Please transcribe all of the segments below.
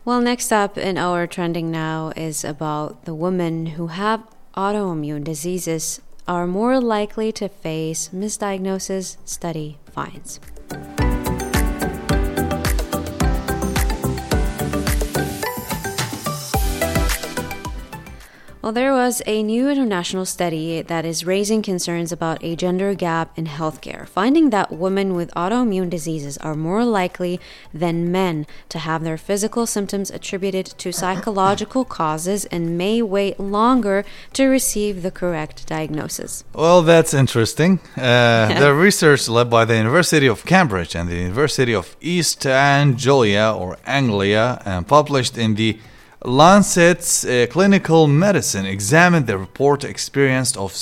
Well, next up in our trending now is about the women who have autoimmune diseases are more likely to face misdiagnosis, study finds. Well, there was a new international study that is raising concerns about a gender gap in healthcare, finding that women with autoimmune diseases are more likely than men to have their physical symptoms attributed to psychological causes and may wait longer to receive the correct diagnosis. Well, that's interesting. The research led by the University of Cambridge and the University of East Anglia and published in the Lancet's Clinical Medicine examined the report experienced of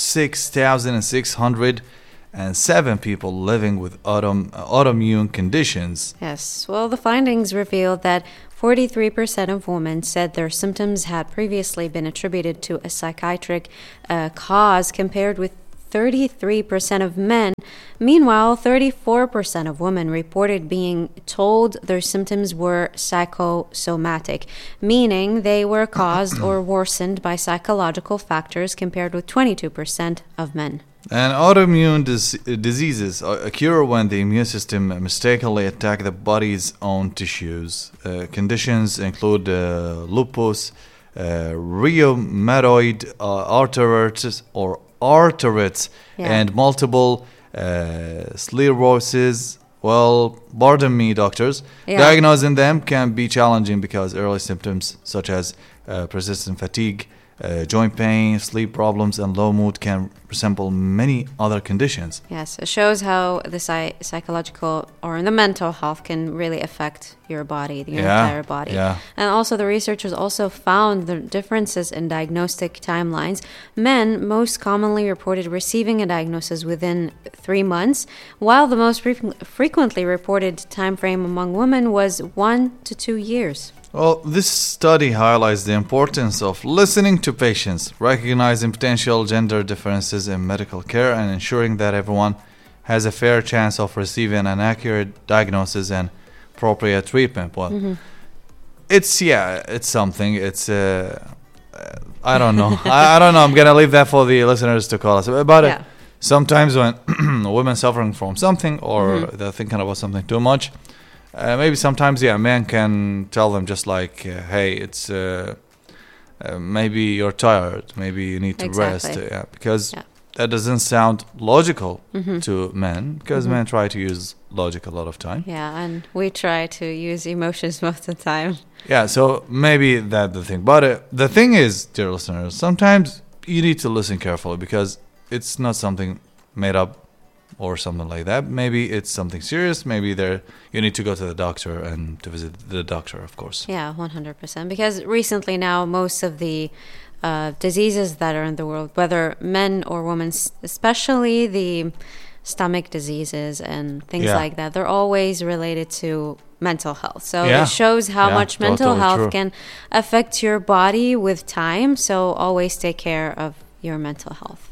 6,607 people living with autoimmune conditions. Yes, well, the findings revealed that 43% of women said their symptoms had previously been attributed to a psychiatric cause, compared with 33% of men. Meanwhile, 34% of women reported being told their symptoms were psychosomatic, meaning they were caused or worsened by psychological factors, compared with 22% of men. And autoimmune diseases occur when the immune system mistakenly attacks the body's own tissues. Conditions include lupus, rheumatoid arthritis and multiple sclerosis. Well, pardon me, doctors. Yeah. Diagnosing them can be challenging because early symptoms such as persistent fatigue, joint pain, sleep problems, and low mood can resemble many other conditions. Yes, it shows how the psychological or the mental health can really affect your body, your entire body. Yeah. And also the researchers also found the differences in diagnostic timelines. Men most commonly reported receiving a diagnosis within 3 months, while the most frequently reported time frame among women was 1 to 2 years. Well, this study highlights the importance of listening to patients, recognizing potential gender differences in medical care, and ensuring that everyone has a fair chance of receiving an accurate diagnosis and appropriate treatment. Well, it's something. It's I don't know. I don't know. I'm gonna leave that for the listeners to call us about it. Sometimes when a woman suffering from something or they're thinking about something too much. Maybe sometimes, a man can tell them just like, hey, it's maybe you're tired, maybe you need to rest. Because that doesn't sound logical to men, because men try to use logic a lot of time. Yeah, and we try to use emotions most of the time. Yeah, so maybe that's the thing. But the thing is, dear listeners, sometimes you need to listen carefully because it's not something made up or something like that. Maybe it's something serious. Maybe you need to go to the doctor and to visit the doctor, of course. Yeah, 100%. Because recently now, most of the diseases that are in the world, whether men or women, especially the stomach diseases and things like that, they're always related to mental health. So it shows how much mental health can affect your body with time. So always take care of your mental health.